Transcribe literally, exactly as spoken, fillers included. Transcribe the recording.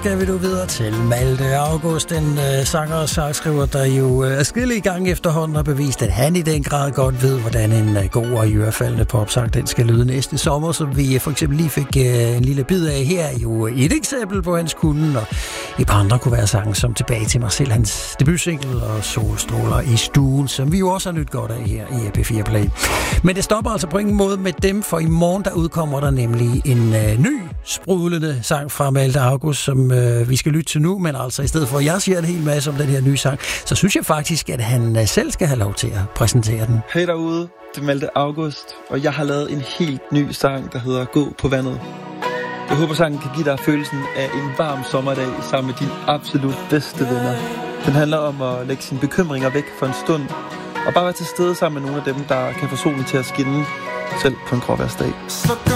Skal vi nu videre til Malte August, den øh, sanger og sangskriver, der jo øh, er skille i gang efterhånden og bevist, at han i den grad godt ved, hvordan en øh, god og ørefaldende popsang, den skal lyde næste sommer, som vi øh, for eksempel lige fik øh, en lille bid af her, er jo et eksempel på hans kunde, og et par andre kunne være sange som Tilbage til mig selv, hans debutsingle og Solstråler i stuen, som vi jo også har nyt godt af her i P fire Play. Men det stopper altså på ingen måde med dem, for i morgen der udkommer der nemlig en øh, ny sprudlende sang fra Malte August, som øh, vi skal lytte til nu, men altså i stedet for at jeg siger en hel masse om den her nye sang, så synes jeg faktisk, at han øh, selv skal have lov til at præsentere den. Hej derude, det er Malte August, og jeg har lavet en helt ny sang, der hedder Gå på vandet. Jeg håber, sangen kan give dig følelsen af en varm sommerdag sammen med dine absolut bedste venner. Den handler om at lægge sine bekymringer væk for en stund, og bare være til stede sammen med nogle af dem, der kan få solen til at skinne selv på en gråværsdag.